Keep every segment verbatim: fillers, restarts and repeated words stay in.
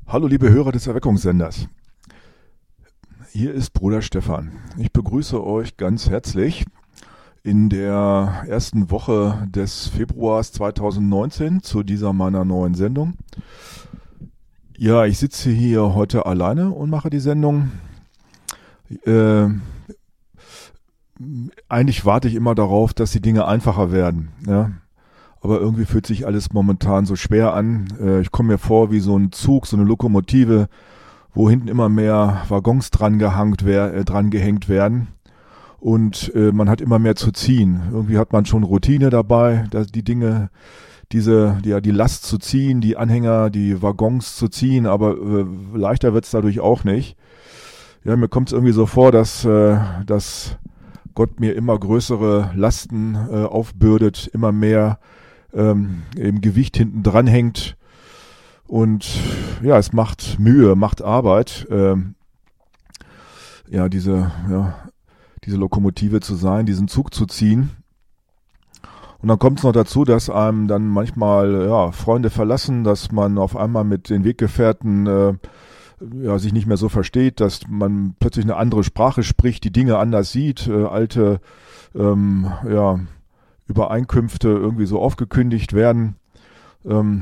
Hallo liebe Hörer des Erweckungssenders. Hier ist Bruder Stefan. Ich begrüße euch ganz herzlich in der ersten Woche des Februars zweitausendneunzehn zu dieser meiner neuen Sendung. Ja, ich sitze hier heute alleine und mache die Sendung. Äh, eigentlich warte ich immer darauf, dass die Dinge einfacher werden, ja. Aber irgendwie fühlt sich alles momentan so schwer an. Äh, ich komme mir vor wie so ein Zug, so eine Lokomotive, wo hinten immer mehr Waggons dran gehangt wer- äh, dran gehängt werden. Und äh, man hat immer mehr zu ziehen. Irgendwie hat man schon Routine dabei, dass die Dinge, diese, die, die Last zu ziehen, die Anhänger, die Waggons zu ziehen, aber äh, leichter wird's dadurch auch nicht. Ja, mir kommt es irgendwie so vor, dass, äh, dass Gott mir immer größere Lasten äh, aufbürdet, immer mehr ähm, eben Gewicht hinten dran hängt. Und ja, es macht Mühe, macht Arbeit, ähm, ja, diese, ja, diese Lokomotive zu sein, diesen Zug zu ziehen. Und dann kommt es noch dazu, dass einem dann manchmal ja, Freunde verlassen, dass man auf einmal mit den Weggefährten äh, ja, sich nicht mehr so versteht, dass man plötzlich eine andere Sprache spricht, die Dinge anders sieht, äh, alte ähm, ja, Übereinkünfte irgendwie so aufgekündigt werden. Ähm,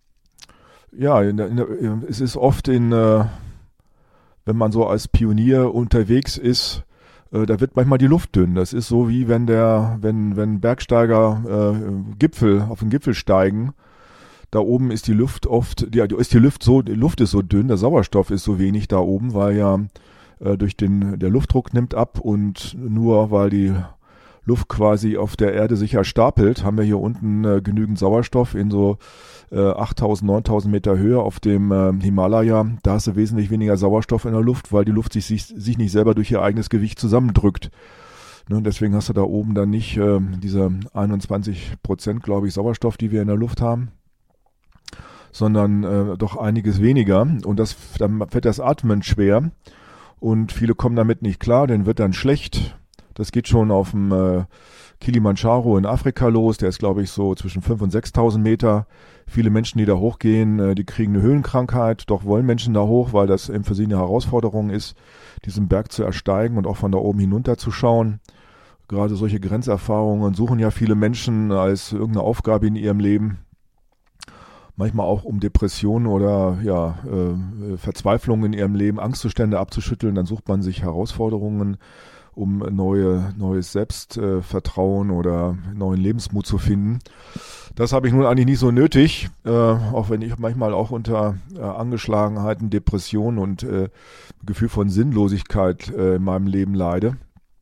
ja, in der, in der, es ist oft in, äh, wenn man so als Pionier unterwegs ist, äh, da wird manchmal die Luft dünn. Das ist so wie wenn der, wenn, wenn Bergsteiger äh, Gipfel, auf den Gipfel steigen. Da oben ist die Luft oft, ja, ist die Luft so, die Luft ist so dünn, der Sauerstoff ist so wenig da oben, weil ja äh, durch den, der Luftdruck nimmt ab und nur weil die Luft quasi auf der Erde sich ja stapelt, haben wir hier unten äh, genügend Sauerstoff in so äh, achttausend, neuntausend Meter Höhe auf dem äh, Himalaya. Da hast du wesentlich weniger Sauerstoff in der Luft, weil die Luft sich, sich, sich nicht selber durch ihr eigenes Gewicht zusammendrückt. Ne, deswegen hast du da oben dann nicht äh, diese einundzwanzig Prozent, glaube ich, Sauerstoff, die wir in der Luft haben, sondern äh, doch einiges weniger. Und das, dann fällt das Atmen schwer und viele kommen damit nicht klar, denen wird dann schlecht. Das geht schon auf dem äh, Kilimanjaro in Afrika los. Der ist, glaube ich, so zwischen fünftausend und sechstausend Meter. Viele Menschen, die da hochgehen, äh, die kriegen eine Höhenkrankheit. Doch wollen Menschen da hoch, weil das eben für sie eine Herausforderung ist, diesen Berg zu ersteigen und auch von da oben hinunter zu schauen. Gerade solche Grenzerfahrungen suchen ja viele Menschen als irgendeine Aufgabe in ihrem Leben. Manchmal auch um Depressionen oder ja, äh, Verzweiflungen in ihrem Leben, Angstzustände abzuschütteln. Dann sucht man sich Herausforderungen, um neue, neues Selbstvertrauen äh, oder neuen Lebensmut zu finden. Das habe ich nun eigentlich nicht so nötig, äh, auch wenn ich manchmal auch unter äh, Angeschlagenheiten, Depressionen und äh, Gefühl von Sinnlosigkeit äh, in meinem Leben leide.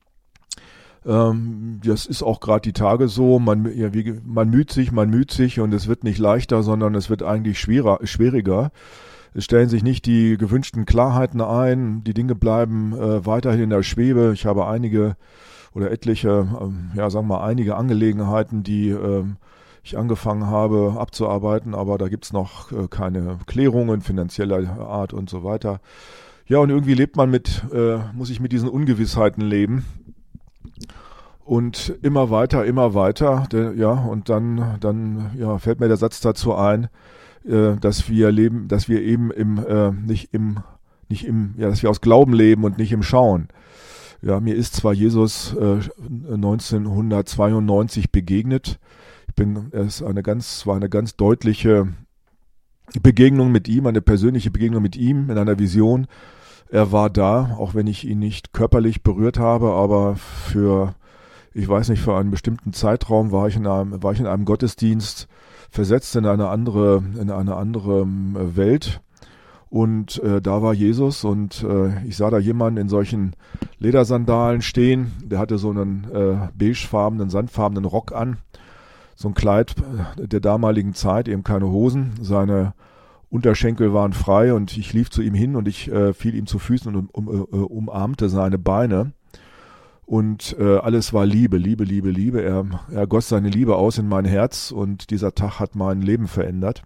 Ähm, das ist auch gerade die Tage so, man, ja, wie, man müht sich, man müht sich und es wird nicht leichter, sondern es wird eigentlich schwerer, schwieriger. Es stellen sich nicht die gewünschten Klarheiten ein, die Dinge bleiben äh, weiterhin in der Schwebe. Ich habe einige oder etliche, ähm, ja sagen wir mal einige Angelegenheiten, die ähm, ich angefangen habe abzuarbeiten, aber da gibt's noch äh, keine Klärungen finanzieller Art und so weiter. Ja, und irgendwie lebt man mit, äh, muss ich mit diesen Ungewissheiten leben. Und immer weiter, immer weiter, der, ja, und dann, dann ja, fällt mir der Satz dazu ein, äh, dass wir leben, dass wir eben im, äh, nicht im, nicht im, ja, dass wir aus Glauben leben und nicht im Schauen. Ja, mir ist zwar Jesus äh, neunzehnhundertzweiundneunzig begegnet. Ich bin, es eine ganz, war eine ganz deutliche Begegnung mit ihm, eine persönliche Begegnung mit ihm in einer Vision. Er war da, auch wenn ich ihn nicht körperlich berührt habe, aber für Ich weiß nicht, für einen bestimmten Zeitraum war ich in einem, war ich in einem Gottesdienst versetzt in eine andere, in eine andere Welt. Und äh, da war Jesus und äh, ich sah da jemanden in solchen Ledersandalen stehen. Der hatte so einen äh, beigefarbenen, sandfarbenen Rock an. So ein Kleid der damaligen Zeit, eben keine Hosen. Seine Unterschenkel waren frei und ich lief zu ihm hin und ich äh, fiel ihm zu Füßen und um, um, uh, umarmte seine Beine. Und äh, alles war Liebe, Liebe, Liebe, Liebe. Er, er goss seine Liebe aus in mein Herz und dieser Tag hat mein Leben verändert.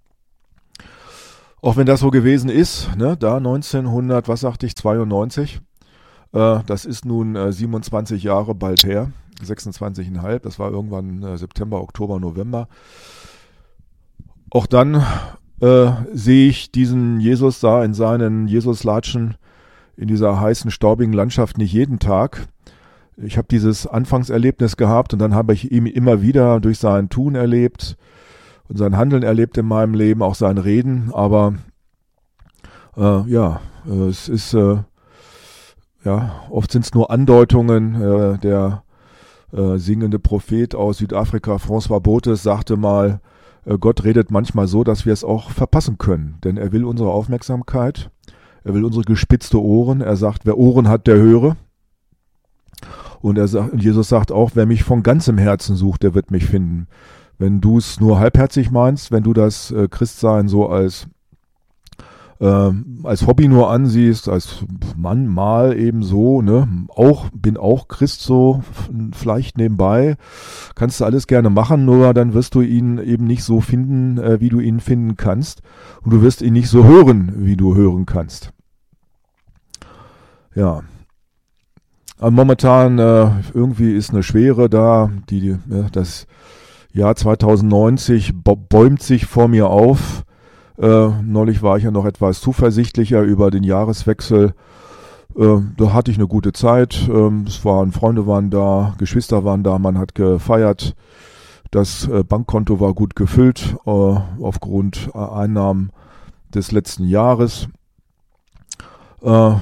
Auch wenn das so gewesen ist, ne, da neunzehnhundert, was sagte ich, zweiundneunzig, äh, das ist nun äh, siebenundzwanzig Jahre bald her, sechsundzwanzig Komma fünf, das war irgendwann äh, September, Oktober, November. Auch dann äh, sehe ich diesen Jesus da in seinen Jesuslatschen in dieser heißen, staubigen Landschaft nicht jeden Tag. Ich habe dieses Anfangserlebnis gehabt und dann habe ich ihn immer wieder durch sein Tun erlebt und sein Handeln erlebt in meinem Leben, auch sein Reden. Aber äh, ja, äh, es ist äh, ja oft sind es nur Andeutungen. Äh, der äh, singende Prophet aus Südafrika, François Bothes, sagte mal: äh, Gott redet manchmal so, dass wir es auch verpassen können, denn er will unsere Aufmerksamkeit, er will unsere gespitzte Ohren. Er sagt, wer Ohren hat, der höre. Und er sagt, Jesus sagt auch, wer mich von ganzem Herzen sucht, der wird mich finden. Wenn du es nur halbherzig meinst, wenn du das äh, Christsein so als äh, als Hobby nur ansiehst, als Mann mal eben so, ne, auch bin auch Christ so vielleicht nebenbei, kannst du alles gerne machen, nur dann wirst du ihn eben nicht so finden, äh, wie du ihn finden kannst, und du wirst ihn nicht so hören, wie du hören kannst. Ja. Aber momentan äh, irgendwie ist eine Schwere da, die, die ja, das Jahr zwanzig neunzig bäumt sich vor mir auf. Äh, neulich war ich ja noch etwas zuversichtlicher über den Jahreswechsel. Äh, da hatte ich eine gute Zeit. Äh, es waren Freunde waren da, Geschwister waren da, man hat gefeiert. Das äh, Bankkonto war gut gefüllt äh, aufgrund äh, Einnahmen des letzten Jahres. Äh,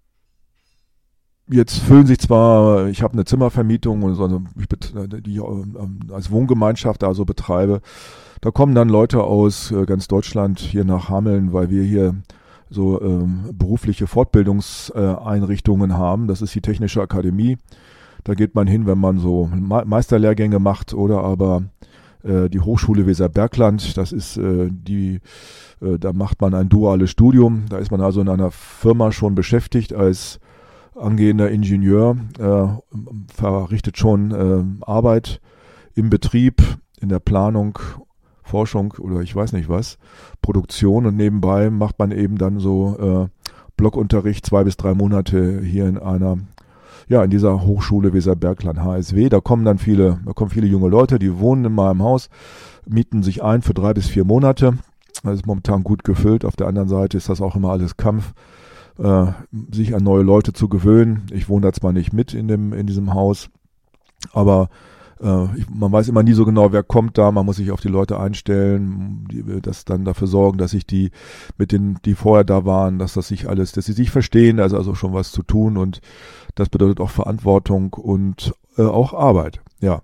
Jetzt füllen sich zwar, ich habe eine Zimmervermietung und so, also ich bet, die ich als Wohngemeinschaft also betreibe. Da kommen dann Leute aus äh, ganz Deutschland hier nach Hameln, weil wir hier so ähm, berufliche Fortbildungseinrichtungen äh, haben. Das ist die Technische Akademie. Da geht man hin, wenn man so Me- Meisterlehrgänge macht, oder aber äh, die Hochschule Weserbergland. Das ist äh, die, äh, da macht man ein duales Studium. Da ist man also in einer Firma schon beschäftigt als angehender Ingenieur, äh, verrichtet schon äh, Arbeit im Betrieb, in der Planung, Forschung oder ich weiß nicht was, Produktion, und nebenbei macht man eben dann so äh, Blockunterricht zwei bis drei Monate hier in einer, ja, in dieser Hochschule Weserbergland H S W. Da kommen dann viele, da kommen viele junge Leute, die wohnen in meinem Haus, mieten sich ein für drei bis vier Monate. Das ist momentan gut gefüllt. Auf der anderen Seite ist das auch immer alles Kampf, Äh, sich an neue Leute zu gewöhnen. Ich wohne da zwar nicht mit in dem in diesem Haus, aber äh, ich, man weiß immer nie so genau, wer kommt da. Man muss sich auf die Leute einstellen, die das dann dafür sorgen, dass sich die mit den, die vorher da waren, dass das sich alles, dass sie sich verstehen. Also also schon was zu tun, und das bedeutet auch Verantwortung und äh, auch Arbeit. Ja.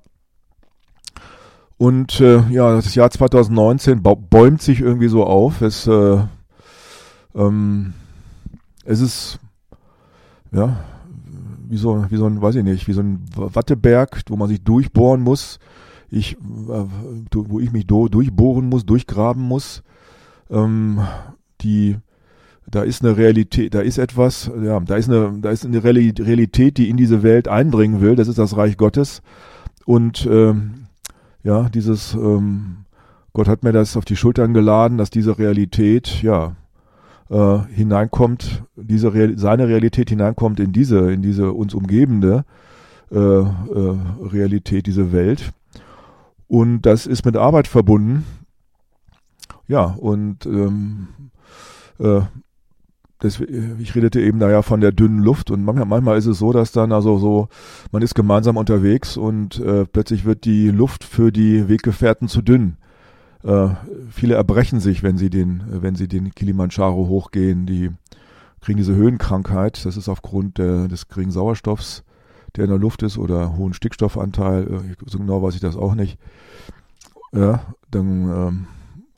Und äh, ja, das Jahr zwanzig neunzehn bäumt sich irgendwie so auf. Es äh, ähm, Es ist, ja, wie so, wie so ein, weiß ich nicht, wie so ein Watteberg, wo man sich durchbohren muss, ich, äh, wo ich mich do, durchbohren muss, durchgraben muss. Ähm, die, da ist eine Realität, da ist etwas, ja, da ist eine, da ist eine Realität, die in diese Welt eindringen will. Das ist das Reich Gottes. Und ähm, ja, dieses, ähm, Gott hat mir das auf die Schultern geladen, dass diese Realität, ja, Äh, hineinkommt, diese Real, seine Realität hineinkommt in diese, in diese uns umgebende äh, äh, Realität, diese Welt. Und das ist mit Arbeit verbunden. Ja, und ähm, äh, das, ich redete eben da ja von der dünnen Luft, und manchmal, manchmal ist es so, dass dann also so, man ist gemeinsam unterwegs und äh, plötzlich wird die Luft für die Weggefährten zu dünn. Äh, viele erbrechen sich, wenn sie den, wenn sie den Kilimanjaro hochgehen. Die kriegen diese Höhenkrankheit. Das ist aufgrund der, des geringen Sauerstoffs, der in der Luft ist, oder hohen Stickstoffanteil. So genau weiß ich das auch nicht. Ja, dann, ähm,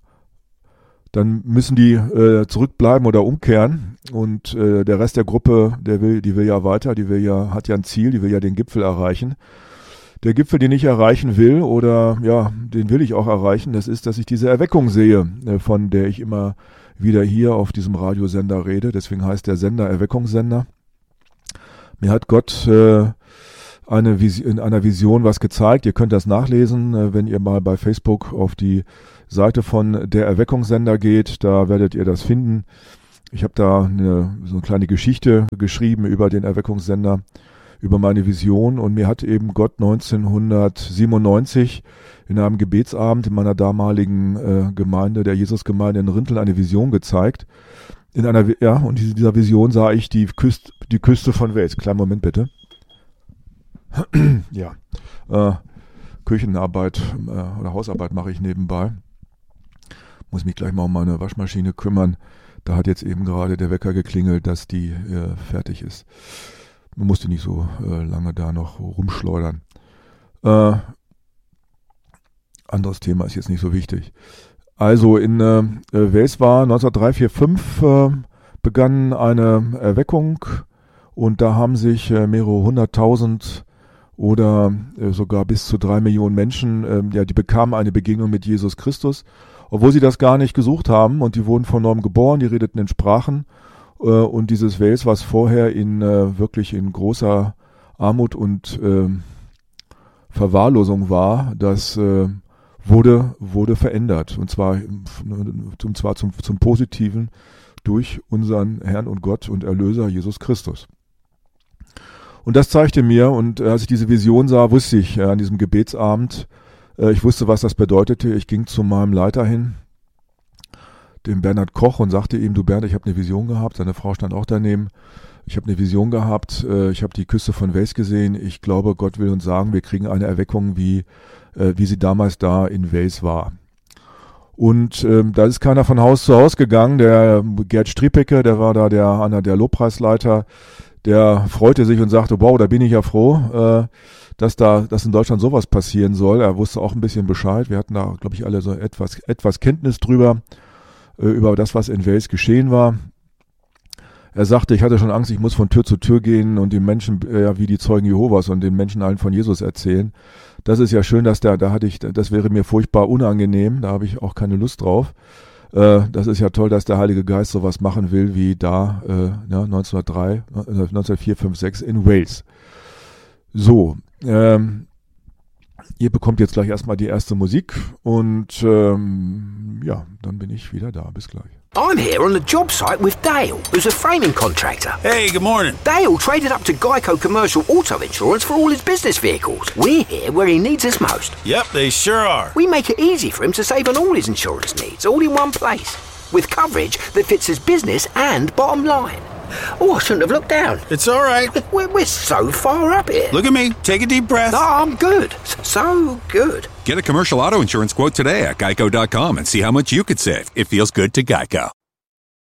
dann müssen die äh, zurückbleiben oder umkehren. Und äh, der Rest der Gruppe, der will, die will ja weiter, die will ja, hat ja ein Ziel, die will ja den Gipfel erreichen. Der Gipfel, den ich erreichen will, oder ja, den will ich auch erreichen, das ist, dass ich diese Erweckung sehe, von der ich immer wieder hier auf diesem Radiosender rede. Deswegen heißt der Sender Erweckungssender. Mir hat Gott äh, eine Vision, in einer Vision was gezeigt. Ihr könnt das nachlesen, äh, wenn ihr mal bei Facebook auf die Seite von der Erweckungssender geht. Da werdet ihr das finden. Ich habe da eine, so eine kleine Geschichte geschrieben über den Erweckungssender, über meine Vision, und mir hat eben Gott neunzehnhundertsiebenundneunzig in einem Gebetsabend in meiner damaligen äh, Gemeinde, der Jesusgemeinde in Rinteln, eine Vision gezeigt. In einer, ja, und in dieser Vision sah ich die Küste, die Küste von Wales. Kleinen Moment bitte. ja, äh, Küchenarbeit äh, oder Hausarbeit mache ich nebenbei. Muss mich gleich mal um meine Waschmaschine kümmern. Da hat jetzt eben gerade der Wecker geklingelt, dass die äh, fertig ist. Man musste nicht so äh, lange da noch rumschleudern. Äh, anderes Thema ist jetzt nicht so wichtig. Also in äh, Wales war neunzehnhundertdrei, vier, fünf äh, begann eine Erweckung und da haben sich äh, mehrere hunderttausend oder äh, sogar bis zu drei Millionen Menschen, äh, ja, die bekamen eine Begegnung mit Jesus Christus, obwohl sie das gar nicht gesucht haben und die wurden von neuem geboren, die redeten in Sprachen äh, und dieses Wales, was vorher in äh, wirklich in großer Armut und äh, Verwahrlosung war, das äh, wurde wurde verändert und zwar und zwar zum zum Positiven durch unseren Herrn und Gott und Erlöser Jesus Christus. Und das zeigte mir, und als ich diese Vision sah, wusste ich äh, an diesem Gebetsabend, äh, ich wusste, was das bedeutete. Ich ging zu meinem Leiter hin, dem Bernhard Koch, und sagte ihm: Du Bernd, ich habe eine Vision gehabt. Seine Frau stand auch daneben. Ich habe eine Vision gehabt, äh, ich habe die Küste von Wales gesehen. Ich glaube, Gott will uns sagen, wir kriegen eine Erweckung, wie, äh, wie sie damals da in Wales war. Und ähm, da ist keiner von Haus zu Haus gegangen. Der Gerd Striepecke, der war da der einer der Lobpreisleiter, der freute sich und sagte: Wow, da bin ich ja froh, äh, dass da, dass in Deutschland sowas passieren soll. Er wusste auch ein bisschen Bescheid. Wir hatten da, glaube ich, alle so etwas, etwas Kenntnis drüber, äh, über das, was in Wales geschehen war. Er sagte, ich hatte schon Angst, ich muss von Tür zu Tür gehen und den Menschen, ja, wie die Zeugen Jehovas, und den Menschen allen von Jesus erzählen. Das ist ja schön, dass der, da hatte ich, das wäre mir furchtbar unangenehm, da habe ich auch keine Lust drauf. Äh, das ist ja toll, dass der Heilige Geist sowas machen will, wie da, äh, ja, neunzehnhundertdrei, neunzehnhundertvier, fünf, sechs in Wales. So, ähm, ihr bekommt jetzt gleich erstmal die erste Musik und ähm, ja, dann bin ich wieder da. Bis gleich. I'm here on the job site with Dale, who's a framing contractor. Hey, good morning. Dale traded up to Geico Commercial Auto Insurance for all his business vehicles. We're here where he needs us most. Yep, they sure are. We make it easy for him to save on all his insurance needs, all in one place, with coverage that fits his business and bottom line. Oh, I shouldn't have looked down. It's all right. We're, we're so far up here. Look at me. Take a deep breath. No, I'm good. So good. Get a commercial auto insurance quote today at geico dot com and see how much you could save. It feels good to Geico.